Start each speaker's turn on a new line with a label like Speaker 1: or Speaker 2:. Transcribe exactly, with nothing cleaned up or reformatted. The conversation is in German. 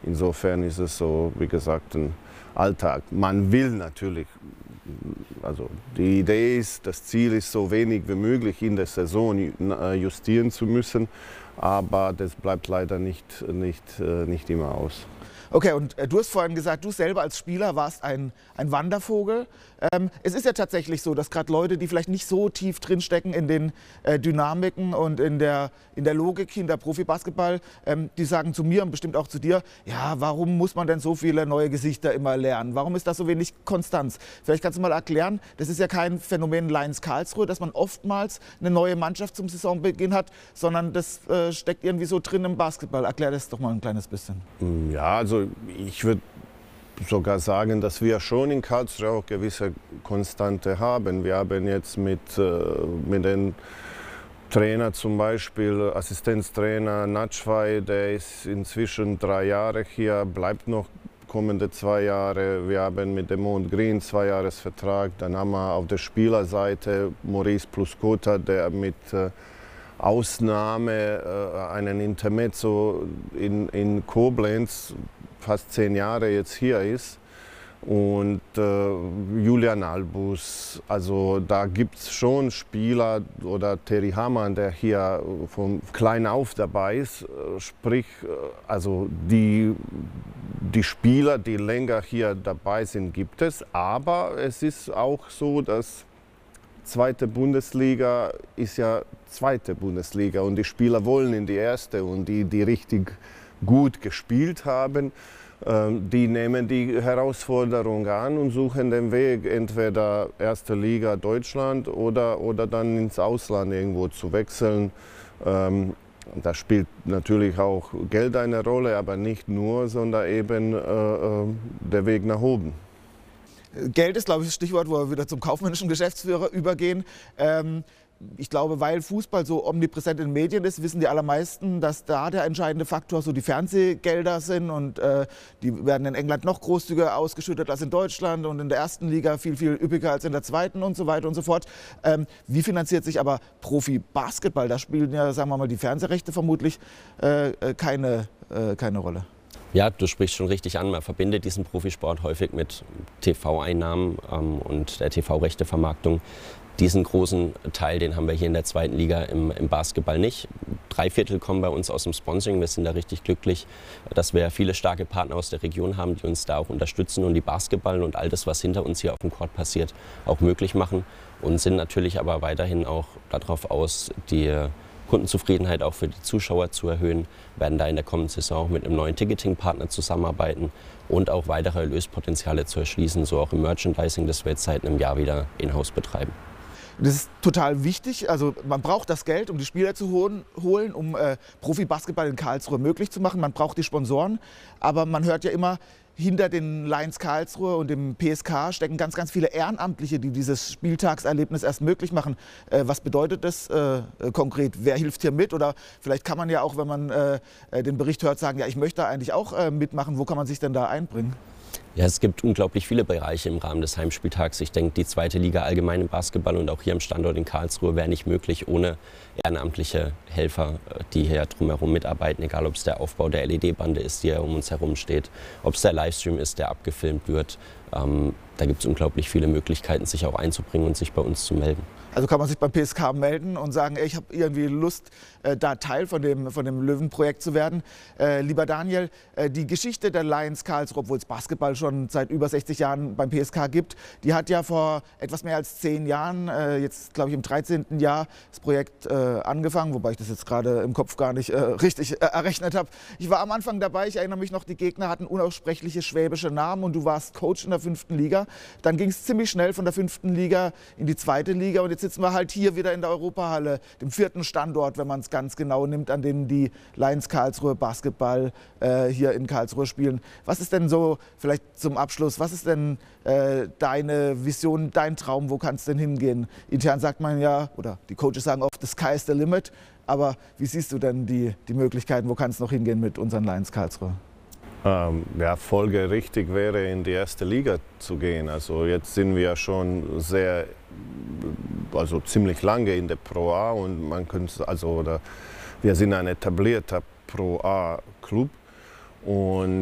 Speaker 1: Insofern ist es so, wie gesagt, ein Alltag. Man will natürlich, also die Idee ist, das Ziel ist, so wenig wie möglich in der Saison justieren zu müssen, aber das bleibt leider nicht, nicht, nicht immer aus.
Speaker 2: Okay, und äh, du hast vorhin gesagt, du selber als Spieler warst ein, ein Wandervogel. Ähm, es ist ja tatsächlich so, dass gerade Leute, die vielleicht nicht so tief drinstecken in den äh, Dynamiken und in der, in der Logik hinter Profibasketball, ähm, die sagen zu mir und bestimmt auch zu dir, ja, warum muss man denn so viele neue Gesichter immer lernen? Warum ist da so wenig Konstanz? Vielleicht kannst du mal erklären, das ist ja kein Phänomen Lions Karlsruhe, dass man oftmals eine neue Mannschaft zum Saisonbeginn hat, sondern das äh, steckt irgendwie so drin im Basketball. Erklär das doch mal ein kleines bisschen.
Speaker 1: Ja, also ich würde sogar sagen, dass wir schon in Karlsruhe auch gewisse Konstante haben. Wir haben jetzt mit, äh, mit den Trainer zum Beispiel, Assistenztrainer Natschwei, der ist inzwischen drei Jahre hier, bleibt noch kommende zwei Jahre. Wir haben mit dem Mond Green zwei Jahresvertrag. Dann haben wir auf der Spielerseite Maurice Pluskota, der mit äh, Ausnahme äh, einen Intermezzo in, in Koblenz fast zehn Jahre jetzt hier ist. Und äh, Julian Albus, also da gibt es schon Spieler, oder Terry Hamann, der hier von klein auf dabei ist, sprich, also die, die Spieler, die länger hier dabei sind, gibt es. Aber es ist auch so, dass zweite Bundesliga ist ja zweite Bundesliga und die Spieler wollen in die erste, und die, die richtig gut gespielt haben, die nehmen die Herausforderung an und suchen den Weg, entweder erste Liga Deutschland oder, oder dann ins Ausland irgendwo zu wechseln. Da spielt natürlich auch Geld eine Rolle, aber nicht nur, sondern eben äh, der Weg nach oben.
Speaker 2: Geld ist, glaube ich, das Stichwort, wo wir wieder zum kaufmännischen Geschäftsführer übergehen. Ähm Ich glaube, weil Fußball so omnipräsent in den Medien ist, wissen die allermeisten, dass da der entscheidende Faktor so die Fernsehgelder sind, und äh, die werden in England noch großzügiger ausgeschüttet als in Deutschland und in der ersten Liga viel, viel üppiger als in der zweiten und so weiter und so fort. Ähm, wie finanziert sich aber Profi-Basketball? Da spielen ja, sagen wir mal, die Fernsehrechte vermutlich äh, keine, äh, keine Rolle.
Speaker 3: Ja, du sprichst schon richtig an. Man verbindet diesen Profisport häufig mit T V-Einnahmen ähm, und der T V-Rechtevermarktung. Diesen großen Teil, den haben wir hier in der zweiten Liga im, im Basketball nicht. Drei Viertel kommen bei uns aus dem Sponsoring. Wir sind da richtig glücklich, dass wir viele starke Partner aus der Region haben, die uns da auch unterstützen und die Basketball und all das, was hinter uns hier auf dem Court passiert, auch möglich machen. Und sind natürlich aber weiterhin auch darauf aus, die Kundenzufriedenheit auch für die Zuschauer zu erhöhen. Wir werden da in der kommenden Saison auch mit einem neuen Ticketing-Partner zusammenarbeiten und auch weitere Erlöspotenziale zu erschließen, so auch im Merchandising, das wir jetzt seit einem Jahr wieder in-house betreiben.
Speaker 2: Das ist total wichtig. Also man braucht das Geld, um die Spieler zu holen, holen um äh, Profi-Basketball in Karlsruhe möglich zu machen. Man braucht die Sponsoren. Aber man hört ja immer, hinter den Lions Karlsruhe und dem P S K stecken ganz, ganz viele Ehrenamtliche, die dieses Spieltagserlebnis erst möglich machen. Äh, was bedeutet das äh, konkret? Wer hilft hier mit? Oder vielleicht kann man ja auch, wenn man äh, den Bericht hört, sagen, ja, ich möchte da eigentlich auch äh, mitmachen. Wo kann man sich denn da einbringen?
Speaker 3: Ja, es gibt unglaublich viele Bereiche im Rahmen des Heimspieltags. Ich denke, die zweite Liga allgemein im Basketball und auch hier am Standort in Karlsruhe wäre nicht möglich ohne ehrenamtliche Helfer, die hier drumherum mitarbeiten. Egal, ob es der Aufbau der L E D-Bande ist, die hier um uns herum steht, ob es der Livestream ist, der abgefilmt wird. Ähm, da gibt es unglaublich viele Möglichkeiten, sich auch einzubringen und sich bei uns zu melden.
Speaker 2: Also kann man sich beim P S K melden und sagen, ey, ich habe irgendwie Lust, äh, da Teil von dem, von dem Löwenprojekt zu werden. Äh, lieber Daniel, äh, die Geschichte der Lions Karlsruhe, obwohl es Basketball schon seit über sechzig Jahren beim P S K gibt, die hat ja vor etwas mehr als zehn Jahren, äh, jetzt glaube ich im dreizehnten Jahr, das Projekt äh, angefangen, wobei ich das jetzt gerade im Kopf gar nicht äh, richtig äh, errechnet habe. Ich war am Anfang dabei, ich erinnere mich noch, die Gegner hatten unaussprechliche schwäbische Namen und du warst Coach in der fünften Liga. Dann ging es ziemlich schnell von der fünften Liga in die zweite Liga und jetzt sitzen wir halt hier wieder in der Europahalle, dem vierten Standort, wenn man es ganz genau nimmt, an dem die Lions Karlsruhe Basketball äh, hier in Karlsruhe spielen. Was ist denn so, vielleicht zum Abschluss, was ist denn äh, deine Vision, dein Traum, wo kann es denn hingehen? Intern sagt man ja, oder die Coaches sagen oft, the sky is the limit, aber wie siehst du denn die, die Möglichkeiten, wo kann es noch hingehen mit unseren Lions Karlsruhe?
Speaker 1: Ähm, ja, folgerichtig wäre, in die erste Liga zu gehen. Also jetzt sind wir schon sehr, also ziemlich lange in der Pro A und man könnte, also oder wir sind ein etablierter Pro A Club und